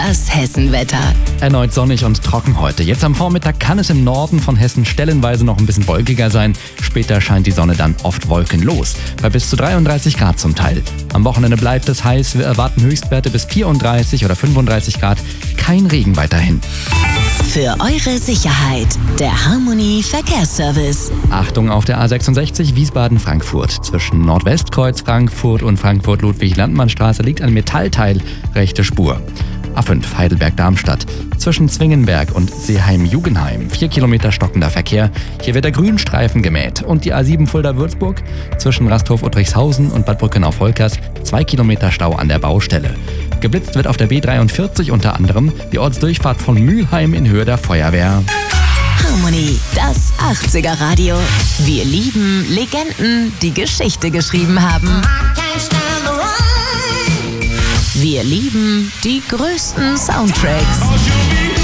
Das Hessenwetter. Erneut sonnig und trocken heute. Jetzt am Vormittag kann es im Norden von Hessen stellenweise noch ein bisschen wolkiger sein. Später scheint die Sonne dann oft wolkenlos. Bei bis zu 33 Grad zum Teil. Am Wochenende bleibt es heiß. Wir erwarten Höchstwerte bis 34 oder 35 Grad. Kein Regen weiterhin. Für eure Sicherheit, der Harmony Verkehrsservice. Achtung auf der A66 Wiesbaden-Frankfurt. Zwischen Nordwestkreuz Frankfurt und Frankfurt-Ludwig-Landmann-Straße liegt ein Metallteil, rechte Spur. A5 Heidelberg-Darmstadt. Zwischen Zwingenberg und Seeheim-Jugenheim 4 Kilometer stockender Verkehr. Hier wird der Grünstreifen gemäht. Und die A7 Fulda-Würzburg. Zwischen Rasthof-Uttrichshausen und Bad Brückenau-Volkers 2 Kilometer Stau an der Baustelle. Geblitzt wird auf der B43 unter anderem die Ortsdurchfahrt von Mülheim in Höhe der Feuerwehr. Harmony, das 80er Radio. Wir lieben Legenden, die Geschichte geschrieben haben. Wir lieben die größten Soundtracks.